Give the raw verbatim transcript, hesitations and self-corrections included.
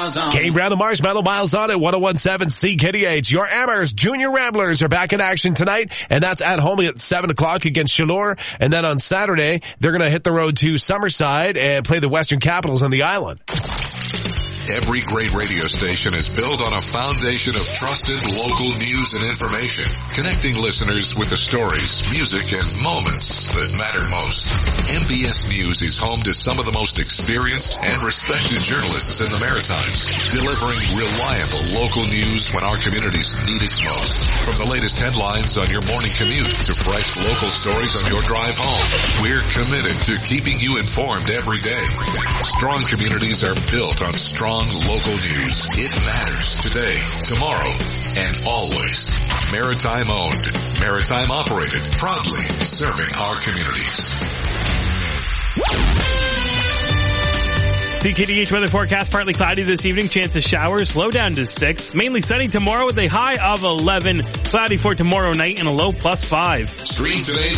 Miles on. Kane Brown and Marshmallow Miles on at one oh one seven C K D H. Your Amherst Junior Ramblers are back in action tonight, and that's at home at seven o'clock against Chaleur. And then on Saturday, they're going to hit the road to Summerside and play the Western Capitals on the island. Every great radio station is built on a foundation of trusted local news and information, connecting listeners with the stories, music, and moments that matter most. M B S News is home to some of the most experienced and respected journalists in the Maritimes, delivering reliable local news when our communities need it most. From the latest headlines on your morning commute to fresh local stories on your drive home, we're committed to keeping you informed every day. Strong communities are built on strong local news. It matters today, tomorrow, and always. Maritime owned, maritime operated, proudly serving our communities. C K D H weather forecast, partly cloudy this evening, chance of showers, low down to six. Mainly sunny tomorrow with a high of eleven. Cloudy for tomorrow night and a low plus five. Stream today's